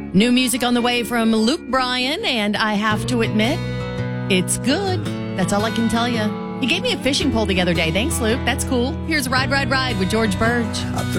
New music on the way from Luke Bryan, and I have to admit, it's good. That's all I can tell you. He gave me a fishing pole the other day. Thanks, Luke. That's cool. Here's Ride, Ride, Ride with George Burge.